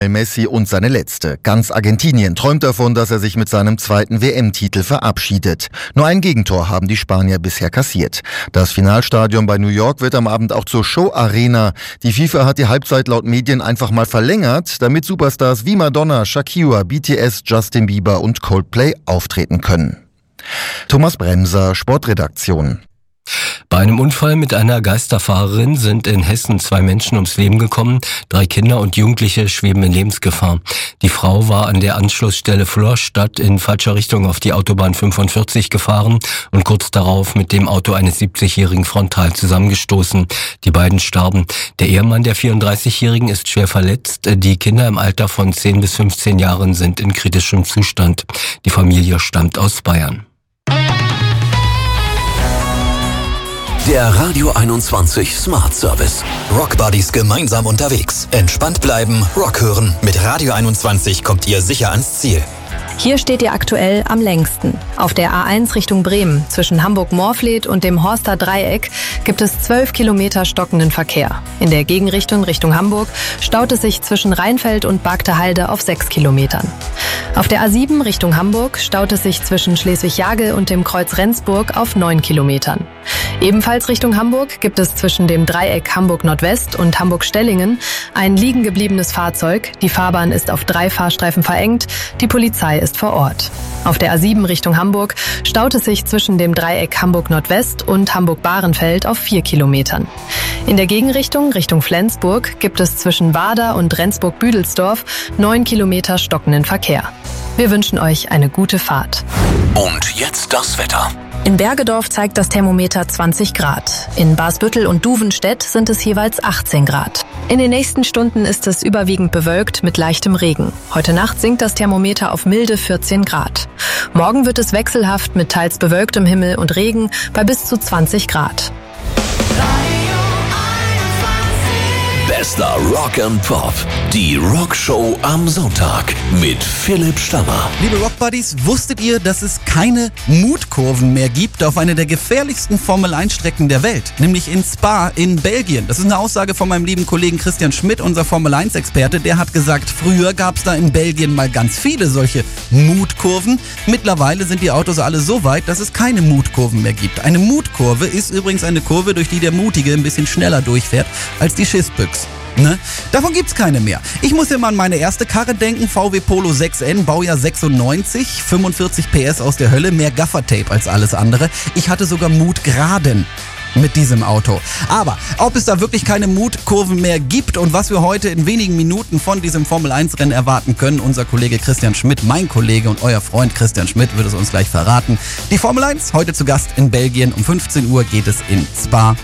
Messi und seine letzte. Ganz Argentinien träumt davon, dass er sich mit seinem zweiten WM-Titel verabschiedet. Nur ein Gegentor haben die Spanier bisher kassiert. Das Finalstadion bei New York wird am Abend auch zur Show-Arena. Die FIFA hat die Halbzeit laut Medien einfach mal verlängert, damit Superstars wie Madonna, Shakira, BTS, Justin Bieber und Coldplay auftreten können. Thomas Bremser, Sportredaktion. Bei einem Unfall mit einer Geisterfahrerin sind in Hessen 2 Menschen ums Leben gekommen. 3 Kinder und Jugendliche schweben in Lebensgefahr. Die Frau war an der Anschlussstelle Florstadt in falscher Richtung auf die Autobahn 45 gefahren und kurz darauf mit dem Auto eines 70-Jährigen frontal zusammengestoßen. Die beiden starben. Der Ehemann der 34-Jährigen ist schwer verletzt. Die Kinder im Alter von 10 bis 15 Jahren sind in kritischem Zustand. Die Familie stammt aus Bayern. Der Radio 21 Smart Service. Rock Buddies gemeinsam unterwegs. Entspannt bleiben, Rock hören. Mit Radio 21 kommt ihr sicher ans Ziel. Hier steht ihr aktuell am längsten. Auf der A1 Richtung Bremen zwischen Hamburg-Morfleet und dem Horster Dreieck gibt es 12 Kilometer stockenden Verkehr. In der Gegenrichtung Richtung Hamburg staut es sich zwischen Rheinfeld und Bargteheide auf 6 Kilometern. Auf der A7 Richtung Hamburg staut es sich zwischen Schleswig-Jagel und dem Kreuz Rendsburg auf 9 Kilometern. Ebenfalls Richtung Hamburg gibt es zwischen dem Dreieck Hamburg-Nordwest und Hamburg-Stellingen ein liegen gebliebenes Fahrzeug. Die Fahrbahn ist auf 3 Fahrstreifen verengt. Die Polizei ist vor Ort. Auf der A7 Richtung Hamburg staut es sich zwischen dem Dreieck Hamburg-Nordwest und Hamburg-Bahrenfeld auf 4 Kilometern. In der Gegenrichtung Richtung Flensburg gibt es zwischen Wader und Rendsburg-Büdelsdorf 9 Kilometer stockenden Verkehr. Wir wünschen euch eine gute Fahrt. Und jetzt das Wetter. In Bergedorf zeigt das Thermometer 20 Grad. In Basbüttel und Duvenstedt sind es jeweils 18 Grad. In den nächsten Stunden ist es überwiegend bewölkt mit leichtem Regen. Heute Nacht sinkt das Thermometer auf milde 14 Grad. Morgen wird es wechselhaft mit teils bewölktem Himmel und Regen bei bis zu 20 Grad. Bester Rock and Pop. Die Rockshow am Sonntag mit Philipp Stammer. Liebe Rockbuddies, wusstet ihr, dass es keine Mutkurven mehr gibt auf einer der gefährlichsten Formel-1-Strecken der Welt? Nämlich in Spa in Belgien. Das ist eine Aussage von meinem lieben Kollegen Christian Schmidt, unser Formel-1-Experte. Der hat gesagt, früher gab es da in Belgien mal ganz viele solche Mutkurven. Mittlerweile sind die Autos alle so weit, dass es keine Mutkurven mehr gibt. Eine Mutkurve ist übrigens eine Kurve, durch die der Mutige ein bisschen schneller durchfährt als die Schissbüchs. Ne? Davon gibt's keine mehr. Ich muss immer an meine erste Karre denken, VW Polo 6N, Baujahr 96, 45 PS aus der Hölle, mehr Gaffertape als alles andere. Ich hatte sogar Mutgraden mit diesem Auto. Aber ob es da wirklich keine Mutkurven mehr gibt und was wir heute in wenigen Minuten von diesem Formel-1-Rennen erwarten können, unser Kollege Christian Schmidt, mein Kollege und euer Freund Christian Schmidt wird es uns gleich verraten. Die Formel 1 heute zu Gast in Belgien. Um 15 Uhr geht es in Spa.